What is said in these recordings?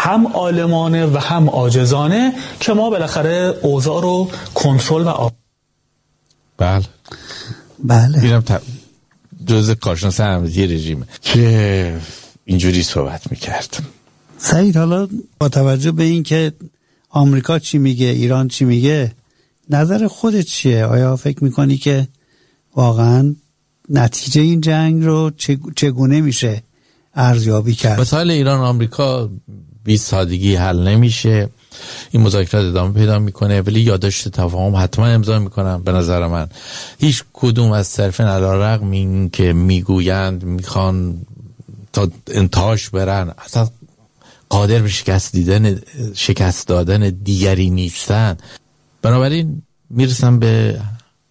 هم عالمانه و هم عاجزانه که ما بالاخره اوضاع رو کنترل و بله اینم جزء کارشناس امنیتی رژیمه که اینجوری صحبت میکرد. سعید، حالا با توجه به این که آمریکا چی میگه، ایران چی میگه، نظر خودت چیه؟ آیا فکر میکنی که واقعا نتیجه این جنگ رو چگونه میشه ارزیابی کرد؟ مسائل ایران آمریکا بی سادگی حل نمیشه. این مذاکرات ادامه پیدا میکنه، ولی یادداشت تفاهم حتما امضا میکنن. به نظر من هیچ کدوم از طرفین علیرغم این که میگویند میخوان تا انتهاش برن، اصلا قادر به شکست دادن دیگری نیستن. بنابراین میرسن به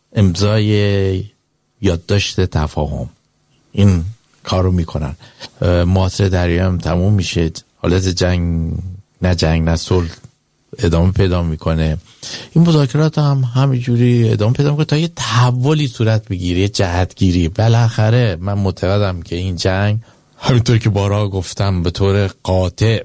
امضای یادداشت تفاهم، این کارو میکنن. محاصره دریایی هم تموم میشه، حالت جنگ نه صلح ادامه پیدا میکنه. این مذاکرات هم همینجوری ادامه پیدا میکنه تا یه تحولی صورت بگیره، یه جهتگیری. بالاخره من معتقدم که این جنگ همینطور که بارها گفتم به طور قاطع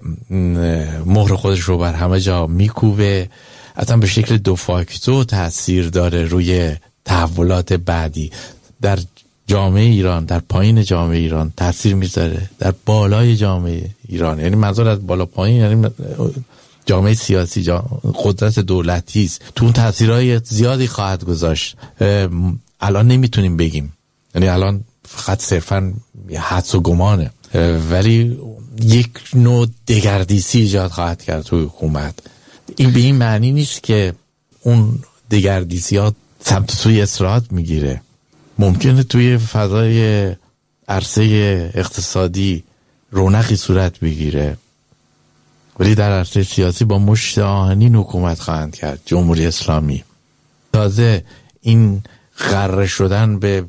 مهر خودش رو بر همه جا میکوبه، اصلا به شکل دو فاکتور تأثیر داره روی تحولات بعدی در جامعه ایران، در پایین جامعه ایران تأثیر میذاره، در بالای جامعه ایران. یعنی منظور از بالا پایین یعنی جامعه سیاسی، قدرت دولتی است. تو اون تأثیرهای زیادی خواهد گذاشت. الان نمیتونیم بگیم، یعنی الان فقط صرفا حدس و گمانه، ولی یک نوع دگردیسی ایجاد خواهد کرد توی حکومت. این به این معنی نیست که اون دگردیسی ها سمت سوی اصلاحات میگیره. ممکنه توی فضای عرصه اقتصادی رونقی صورت بگیره، ولی در عرصه سیاسی با مشت آهنین حکومت خواهند کرد جمهوری اسلامی. تازه این غره شدن به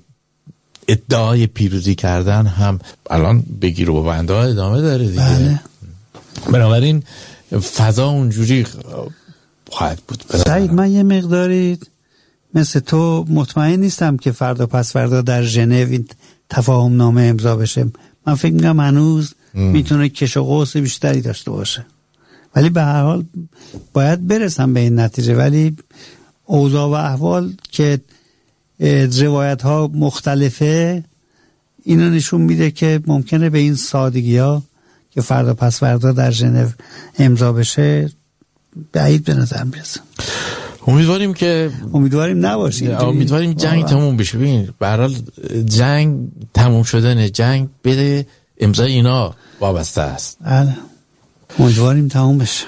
ادعای پیروزی کردن هم الان بگیر و بنده ها ادامه داره دیگه. بله. بنابراین فضا اونجوری خواهد بود. سعید، من یه مقداری مثل تو مطمئن نیستم که فردا پس فردا در ژنو این تفاهم نامه امضا بشه. من فکر میکنم هنوز میتونه کش و قوس بیشتری داشته باشه، ولی به هر حال باید برسم به این نتیجه. ولی اوضاع و احوال که روایت ها مختلفه، اینو نشون میده که ممکنه به این سادگی ها که فردا پس فردا در ژنو امضا بشه بعید به نظر میرسه. امیدواریم نباشه. امیدواریم جنگ تموم بشه. ببین به هر حال جنگ تموم شدن جنگ بده امضای اینا وابسته است. امیدواریم تموم بشه.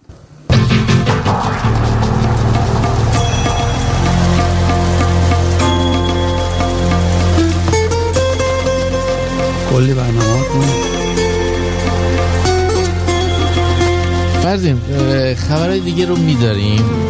کلی برنامه فرضیم خبرهای دیگه رو می‌داریم.